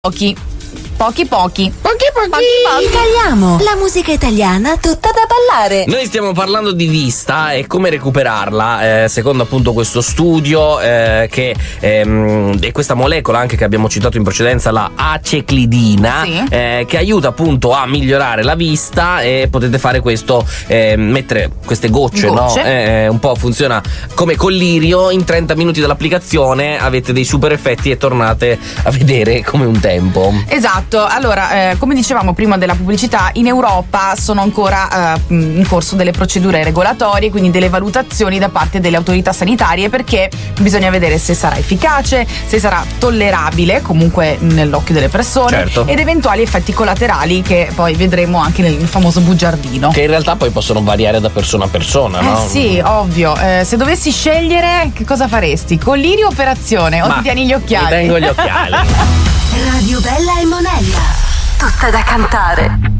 Pochi. Regaliamo la musica italiana tutta da ballare. Noi stiamo parlando di vista e come recuperarla, secondo appunto questo studio che è questa molecola anche che abbiamo citato in precedenza, la aceclidina, sì. Che aiuta appunto a migliorare la vista, e potete fare questo, mettere queste gocce. No? Un po' funziona come collirio, in 30 minuti dall'applicazione avete dei super effetti e tornate a vedere come un tempo. Esatto, allora come dicevamo prima della pubblicità, in Europa sono ancora in corso delle procedure regolatorie, quindi delle valutazioni da parte delle autorità sanitarie, perché bisogna vedere se sarà efficace, se sarà tollerabile comunque nell'occhio delle persone, certo. Ed eventuali effetti collaterali che poi vedremo anche nel famoso bugiardino, che in realtà poi possono variare da persona a persona, no? Sì, ovvio. Se dovessi scegliere, che cosa faresti? Collirio o operazione? O ti tieni gli occhiali? Mi tengo gli occhiali. Radio Bella e Monella, tutta da cantare.